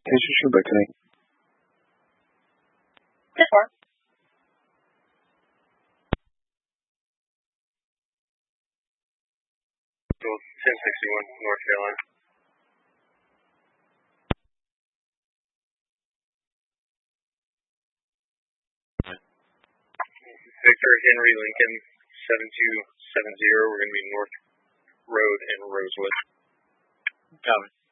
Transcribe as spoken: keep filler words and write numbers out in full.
天使是北京。 这会儿。 ten sixty-one North Carolina. Victor Henry Lincoln seven two seven zero. We're going to be North Road in Rosewood. Copy.